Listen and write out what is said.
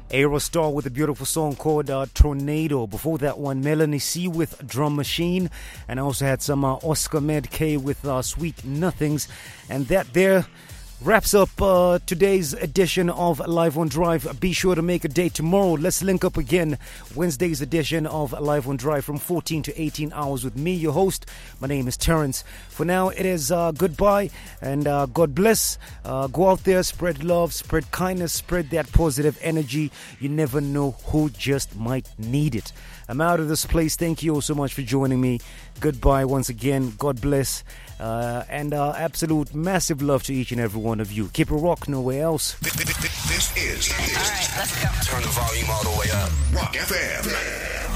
Aerostar with a beautiful song called Tornado. Before that one, Melanie C with Drum Machine. And I also had some Oscar Med K with Sweet Nothings. And that there wraps up today's edition of Live on Drive. Be sure to make a date tomorrow. Let's link up again. Wednesday's edition of Live on Drive from 14 to 18 hours with me, your host. My name is Terrence. For now, it is goodbye and God bless. Go out there, spread love, spread kindness, spread that positive energy. You never know who just might need it. I'm out of this place. Thank you all so much for joining me. Goodbye once again. God bless. And absolute massive love to each and every one of you. Keep it rock, nowhere else. This is. All right, let's go. Turn the volume all the way up. Rock FM.